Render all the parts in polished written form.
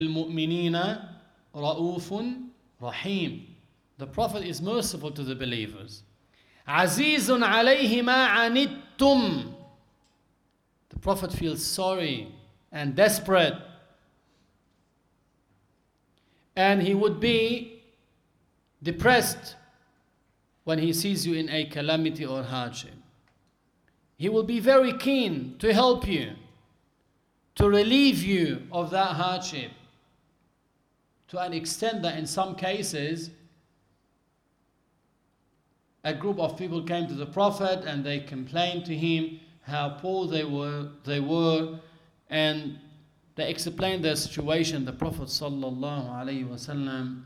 الْمُؤْمِنِينَ رَؤُوفٌ رَحِيمٌ. The Prophet is merciful to the believers. عَزِيزٌ عَلَيْهِ مَا عَنِتُّمْ. The Prophet feels sorry and desperate. And he would be depressed when he sees you in a calamity or hardship. He will be very keen to help you, to relieve you of that hardship, to an extent that in some cases a group of people came to the Prophet and they complained to him how poor they were, and they explained their situation. The Prophet ﷺ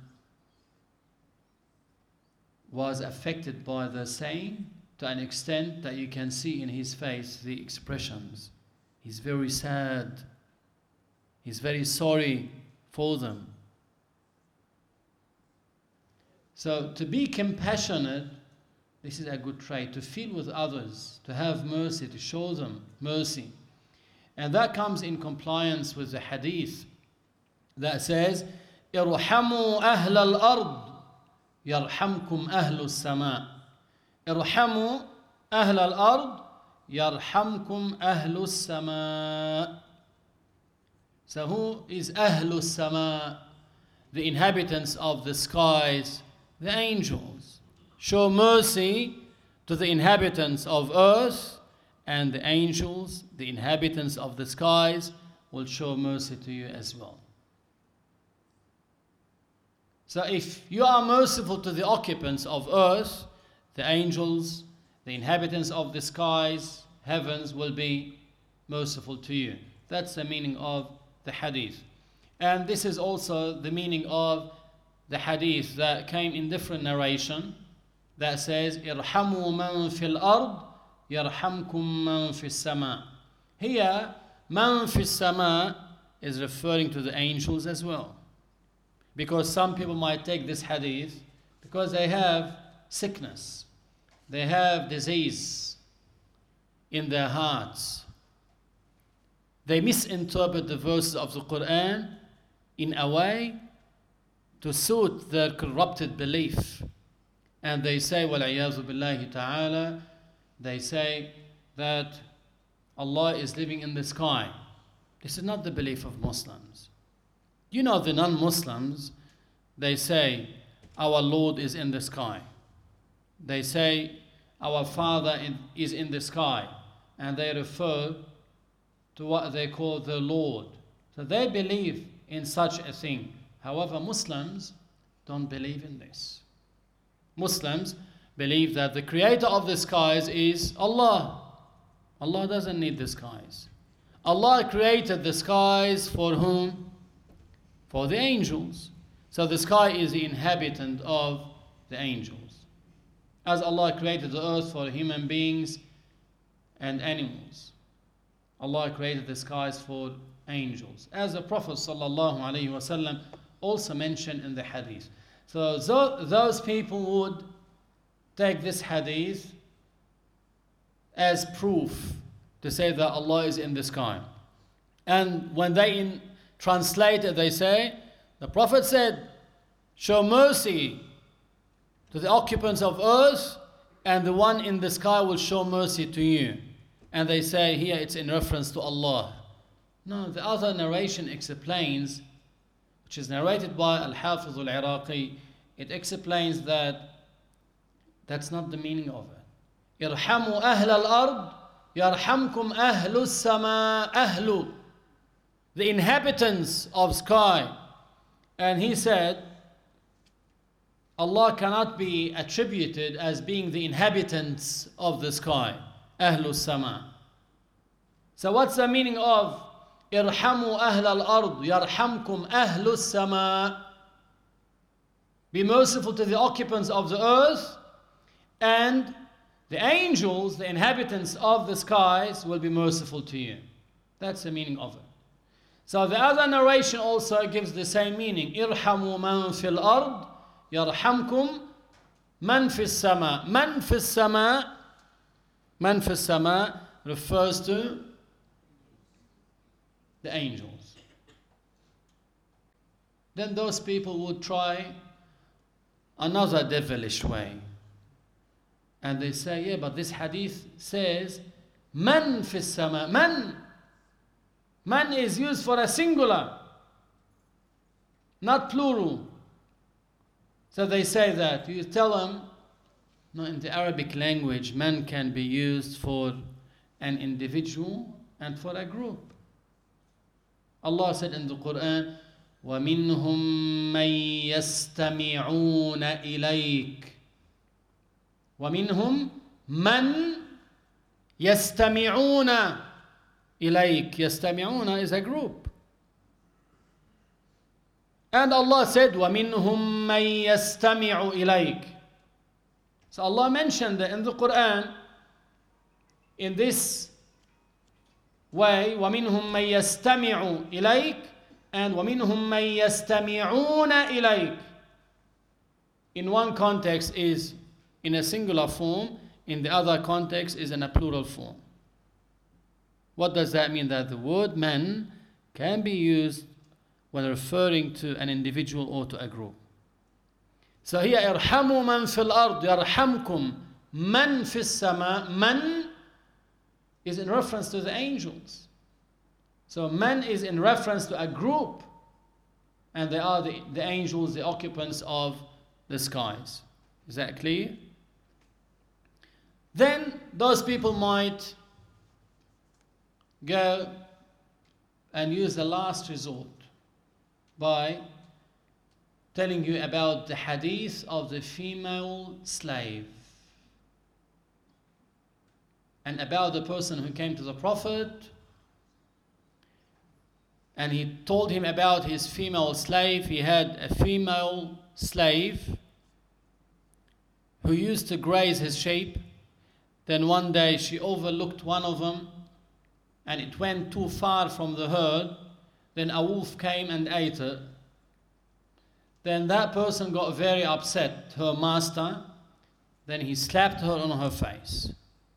was affected by the saying to an extent that you can see in his face the expressions. He's very sad. He's very sorry for them. So to be compassionate, this is a good trait, to feel with others, to have mercy, to show them mercy. And that comes in compliance with the hadith that says, ارحموا أهل الأرض يرحمكم أهل السماء. ارحموا أهل الأرض يرحمكم أهل السماء. So who is أهل السماء? The inhabitants of the skies, the angels. Show mercy to the inhabitants of earth, and the angels, the inhabitants of the skies, will show mercy to you as well. So if you are merciful to the occupants of earth, the angels, the inhabitants of the skies, heavens, will be merciful to you. That's the meaning of the hadith. And this is also the meaning of the hadith that came in different narration that says, ارحموا من في الأرض يرحمكم من في السماء. Here, من في السماء is referring to the angels as well. Because some people might take this hadith because they have sickness, they have disease in their hearts. They misinterpret the verses of the Quran in a way to suit their corrupted belief. And they say, وَالْعِيَاذُ بِاللَّهِ تَعَالَى, they say that Allah is living in the sky. This is not the belief of Muslims. You know, the non-Muslims, they say, our Lord is in the sky. They say, our Father is in the sky. And they refer to what they call the Lord. So they believe in such a thing. However, Muslims don't believe in this. Muslims believe that the creator of the skies is Allah. Allah doesn't need the skies. Allah created the skies for whom? For the angels. So the sky is the inhabitant of the angels. As Allah created the earth for human beings and animals, Allah created the skies for angels. As the Prophet ﷺ also mentioned in the hadith. So those people would take this hadith as proof to say that Allah is in the sky. And when they translate it, they say, the Prophet said, show mercy to the occupants of earth, and the one in the sky will show mercy to you. And they say here it's in reference to Allah. No, the other narration explains, which is narrated by Al-Hafiz Al-Iraqi, it explains that that's not the meaning of it. إِرْحَمُوا أَهْلَ الْأَرْضِ يَرْحَمْكُمْ أَهْلُ السَّمَاءِ. أَهْلُ, the inhabitants of sky. And he said, Allah cannot be attributed as being the inhabitants of the sky. أَهْلُ السَّمَاءِ. So what's the meaning of إِرْحَمُوا أَهْلَ الْأَرْضِ يَرْحَمْكُمْ أَهْلُ السَّمَاءِ? Be merciful to the occupants of the earth, and the angels, the inhabitants of the skies, will be merciful to you. That's the meaning of it. So the other narration also gives the same meaning. إِرْحَمُوا مَنْ فِي الْأَرْضِ يَرْحَمْكُمْ مَنْ فِي السَّمَاءِ. مَنْ فِي السَّمَاءِ, مَنْ فِي السَّمَاء refers to the angels. then those people would try another devilish way. And they say, yeah, but this hadith says, Man fi sama. Man is used for a singular, not plural. So they say that. You tell them, no, in the Arabic language, man can be used for an individual and for a group. Allah said in the Quran, وَمِنْهُمْ مَنْ يَسْتَمِعُونَ إِلَيْكَ وَمِنْهُمْ مَنْ يَسْتَمِعُونَ إِلَيْكَ. يَسْتَمِعُونَ is a group. And Allah said, وَمِنْهُمْ مَنْ يَسْتَمِعُ إِلَيْكَ. So Allah mentioned that in the Quran in this way, وَمِنْهُمْ مَنْ يَسْتَمِعُ إِلَيْكَ and وَمِنْهُمْ مَنْ يَسْتَمِعُونَ إِلَيْكَ. In one context is in a singular form, in the other context is in a plural form. What does that mean? That the word man can be used when referring to an individual or to a group. So here, ارحموا من في الأرض يرحمكم من في السماء. Man is in reference to the angels. So man is in reference to a group, and they are the angels, the occupants of the skies. Is that clear? Then those people might go and use the last resort by telling you about the hadith of the female slave and about the person who came to the Prophet and he told him about his female slave. He had a female slave who used to graze his sheep. Then one day she overlooked one of them and it went too far from the herd. Then a wolf came and ate it. Then that person got very upset, her master. Then he slapped her on her face.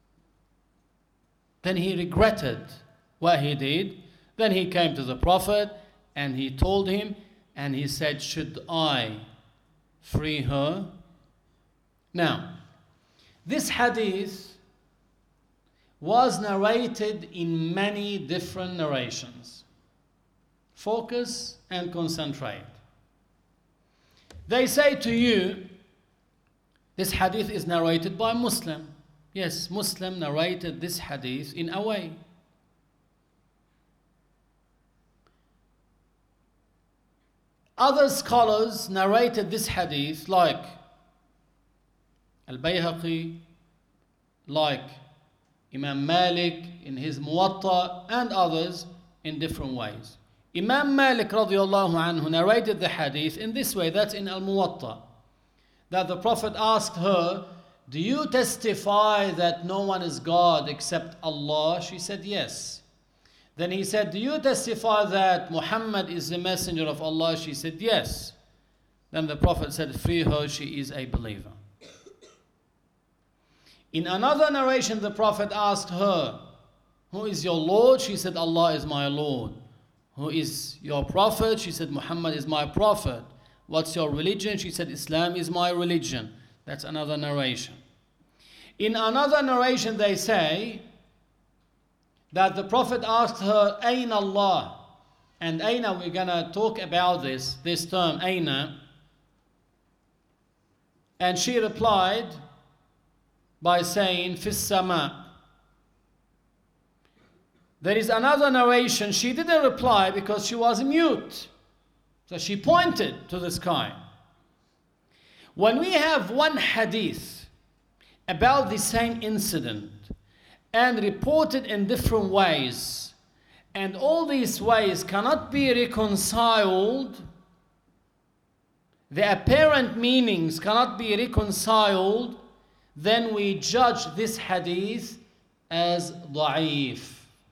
Then he regretted what he did. Then he came to the Prophet and he told him, and he said, should I free her? Now, this hadith was narrated in many different narrations. Focus and concentrate. They say to you, this hadith is narrated by Muslim. Yes, Muslim narrated this hadith in a way. Other scholars narrated this hadith like Al-Bayhaqi, like Imam Malik in his Muwatta, and others in different ways. Imam Malik radiallahu anhu narrated the hadith in this way, that's in Al-Muwatta, that the Prophet asked her, do you testify that no one is God except Allah? She said yes. Then he said, do you testify that Muhammad is the messenger of Allah? She said yes. Then the Prophet said, free her, she is a believer. In another narration, the Prophet asked her, who is your Lord? She said, Allah is my Lord. Who is your Prophet? She said, Muhammad is my Prophet. What's your religion? She said, Islam is my religion. That's another narration. In another narration, they say that the Prophet asked her, Ayn Allah? And Aina, we're going to talk about this term, Aina. And she replied by saying, Fis Sama. There is another narration, she didn't reply because she was mute. So she pointed to the sky. When we have one hadith about the same incident and reported in different ways, and all these ways cannot be reconciled, the apparent meanings cannot be reconciled, then we judge this hadith as da'if,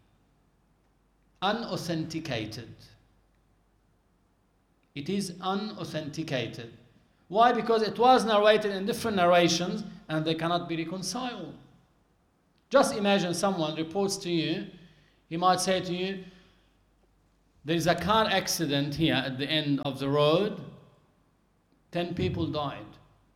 unauthenticated. It is unauthenticated. Why? Because it was narrated in different narrations and they cannot be reconciled. Just imagine someone reports to you, he might say to you, there is a car accident here at the end of the road, 10 people died.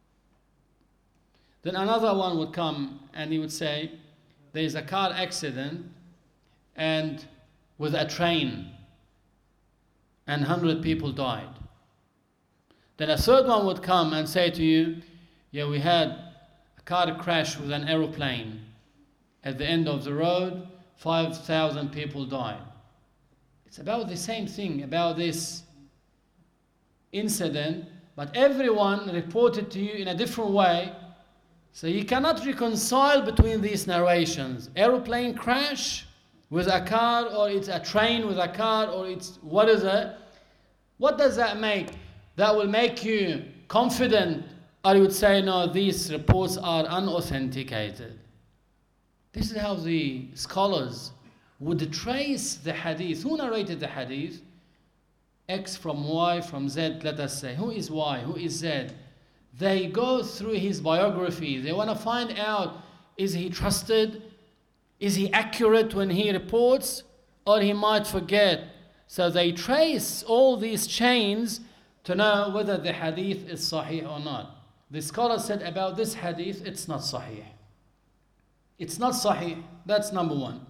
Then another one would come and he would say, there is a car accident and with a train and 100 people died. Then a third one would come and say to you, yeah, we had a car crash with an aeroplane. At the end of the road, 5,000 people died. It's about the same thing, about this incident, but everyone reported to you in a different way. So you cannot reconcile between these narrations. Aeroplane crash with a car, or it's a train with a car, or it's, what is it? What does that make? That will make you confident, or you would say, no, these reports are unauthenticated. This is how the scholars would trace the hadith. Who narrated the hadith? X from Y from Z, let us say. Who is Y? Who is Z? They go through his biography. They want to find out, is he trusted? Is he accurate when he reports? Or he might forget. So they trace all these chains to know whether the hadith is sahih or not. The scholar said about this hadith, it's not sahih. It's not sahih. That's number one.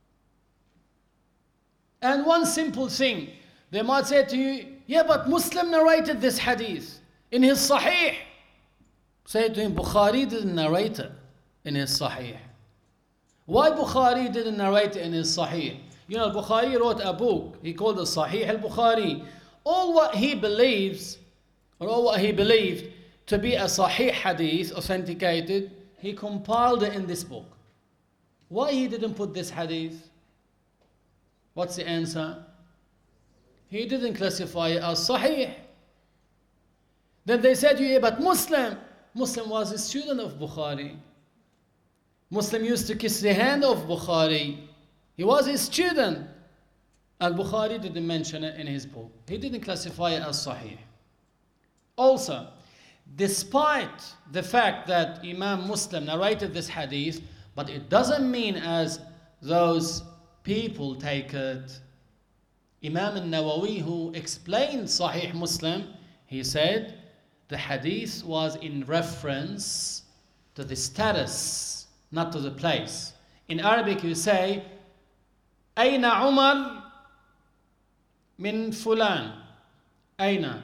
And one simple thing, they might say to you, yeah, but Muslim narrated this hadith in his sahih. Say to him, Bukhari didn't narrate it in his sahih. Why Bukhari didn't narrate it in his sahih? You know, Bukhari wrote a book. He called it Sahih al-Bukhari. All what he believes, or all what he believed to be a sahih hadith, authenticated, he compiled it in this book. Why he didn't put this hadith? What's the answer? He didn't classify it as sahih. Then they said to you, yeah, but Muslim was a student of Bukhari. Muslim used to kiss the hand of Bukhari. He was his student. And Bukhari didn't mention it in his book. He didn't classify it as sahih. Also, despite the fact that Imam Muslim narrated this hadith, but it doesn't mean as those people take it. Imam al-Nawawi, who explained Sahih Muslim, he said the hadith was in reference to the status, not to the place. In Arabic you say, Aina Umar min fulan. Aina.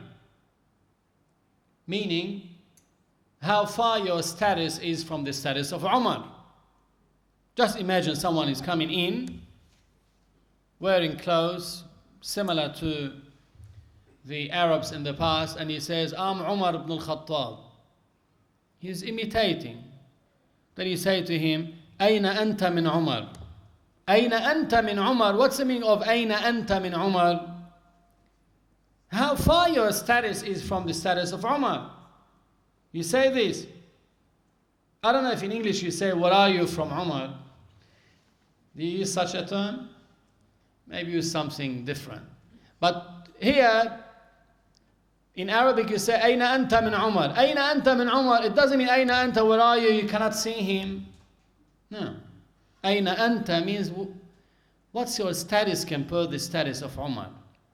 Meaning, how far your status is from the status of Umar. Just imagine someone is coming in, wearing clothes similar to the Arabs in the past, and he says, I'm Umar ibn al-Khattab. He's imitating. Then you say to him, Aina anta min Umar? Aina anta min Umar? What's the meaning of Aina anta min Umar? How far your status is from the status of Umar. You say this. I don't know if in English you say, where are you from Umar? Do you use such a term? Maybe use something different. But here, in Arabic you say, Aina anta min Umar? Aina anta min Umar? It doesn't mean Aina anta, where are you? You cannot see him. No. Aina anta means, what's your status compared to the status of Umar?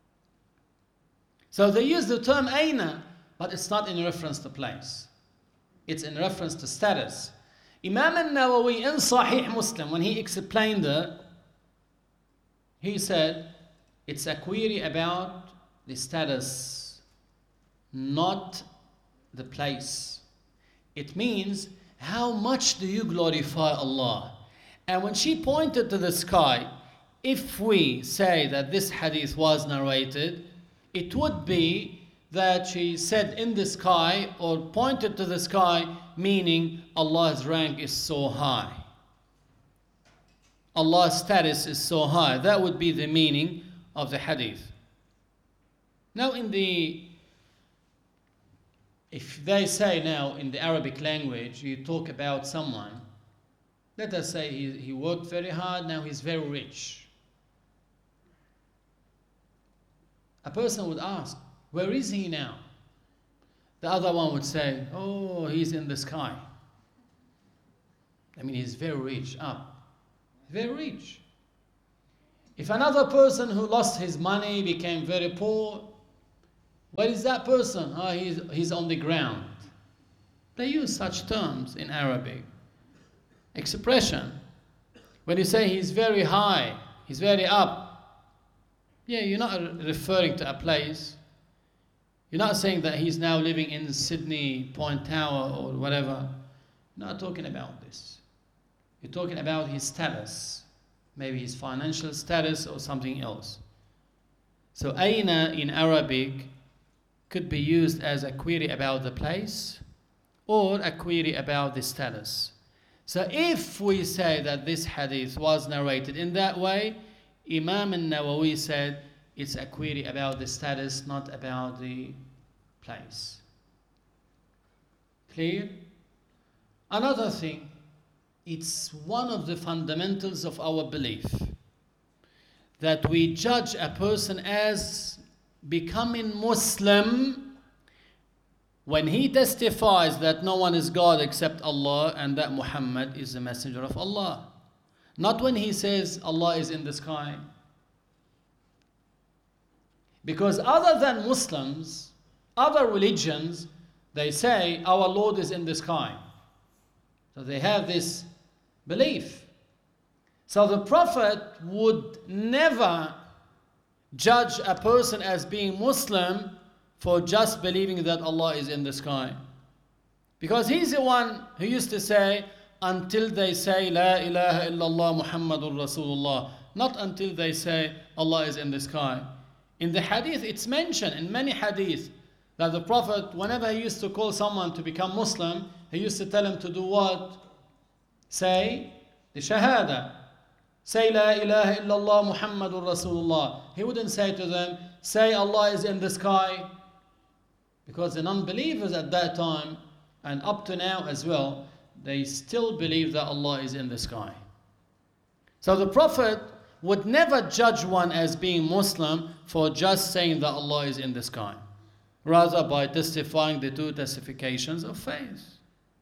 So they use the term Aina, but it's not in reference to place. It's in reference to status. Imam al-Nawawi in Sahih Muslim, when he explained it, he said, it's a query about the status, not the place. It means, how much do you glorify Allah? And when she pointed to the sky, if we say that this hadith was narrated, it would be that she said in the sky or pointed to the sky, meaning Allah's rank is so high. Allah's status is so high. That would be the meaning of the hadith. Now if they say now in the Arabic language, you talk about someone, let us say he worked very hard, now he's very rich. A person would ask, where is he now? The other one would say, oh, he's in the sky. I mean, he's very rich, up. Very rich. If another person who lost his money became very poor, where is that person? Oh, he's on the ground. They use such terms in Arabic. Expression. When you say he's very high, he's very up, yeah, you're not referring to a place. You're not saying that he's now living in Sydney Point Tower or whatever. You're not talking about this. You're talking about his status, maybe his financial status or something else. So aina in Arabic could be used as a query about the place or a query about the status. So if we say that this hadith was narrated in that way, Imam al-Nawawi said it's a query about the status, not about the place. Clear? Another thing, it's one of the fundamentals of our belief that we judge a person as becoming Muslim when he testifies that no one is God except Allah and that Muhammad is the messenger of Allah. Not when he says Allah is in the sky. Because other than Muslims, other religions, they say our Lord is in the sky. So they have this belief. So the Prophet would never judge a person as being Muslim for just believing that Allah is in the sky. Because he's the one who used to say, until they say, La ilaha illallah Muhammadur Rasulullah. Not until they say, Allah is in the sky. In the hadith, it's mentioned in many hadith that the Prophet, whenever he used to call someone to become Muslim, he used to tell him to do what? Say the Shahada. Say La ilaha illallah Muhammadur Rasulullah. He wouldn't say to them, say Allah is in the sky. Because the non-believers at that time, and up to now as well, they still believe that Allah is in the sky. So the Prophet would never judge one as being Muslim for just saying that Allah is in the sky. Rather by testifying the two testifications of faith.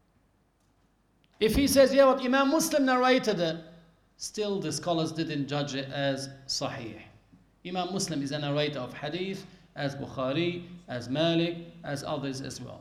If he says, yeah, what Imam Muslim narrated it, still the scholars didn't judge it as Sahih. Imam Muslim is a narrator of hadith, as Bukhari, as Malik, as others as well.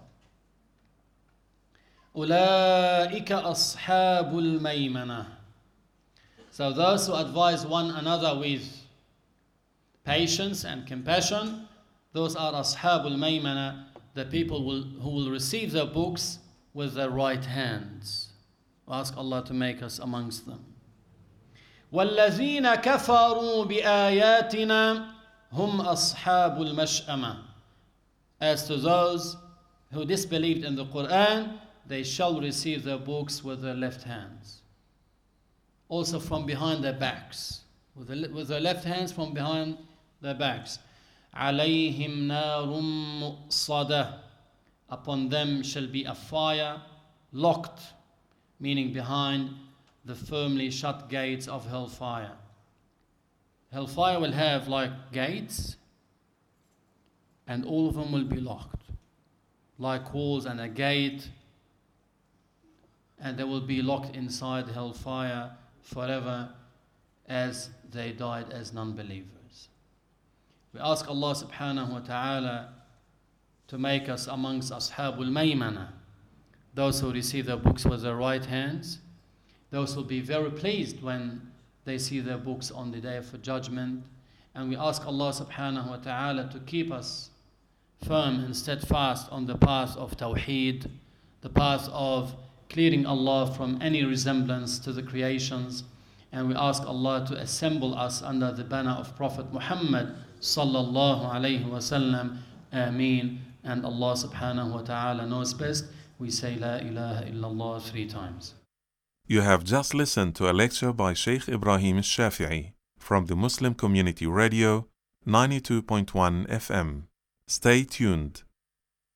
أُولَٰئِكَ أَصْحَابُ الْمَيْمَنَةِ. So those who advise one another with patience and compassion, those are Ashabul Maymana, the people who will receive their books with their right hands. We ask Allah to make us amongst them. وَالَّذِينَ كَفَرُوا بِآيَاتِنَا هُمْ أَصْحَابُ الْمَشْأَمَةِ. As to those who disbelieved in the Quran, they shall receive their books with their left hands. Also from behind their backs. With their left hands from behind their backs. عَلَيْهِمْ نَارٌ مُؤْصَدَةٌ. Upon them shall be a fire locked, meaning behind the firmly shut gates of hellfire. Hellfire will have like gates, and all of them will be locked, like walls and a gate, and they will be locked inside hellfire forever as they died as non-believers. We ask Allah subhanahu wa ta'ala to make us amongst Ashabul Maymana, those who receive their books with their right hands, those who will be very pleased when they see their books on the day of judgment. And we ask Allah subhanahu wa ta'ala to keep us firm and steadfast on the path of Tawheed, the path of clearing Allah from any resemblance to the creations. And we ask Allah to assemble us under the banner of Prophet Muhammad sallallahu alayhi wa sallam. Ameen. And Allah subhanahu wa ta'ala knows best. We say La ilaha illallah 3 times. You have just listened to a lecture by Sheikh Ibrahim Al-Shafi'i from the Muslim Community Radio 92.1 FM. Stay tuned.